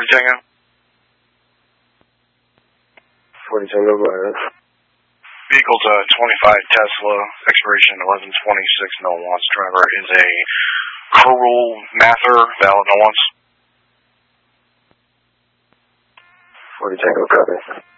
Tango. 40 Tango, go ahead. Vehicle's a 25 Tesla, expiration 11/26, no wants. Driver is a Coral Mather, valid no wants. 40 Tango, copy.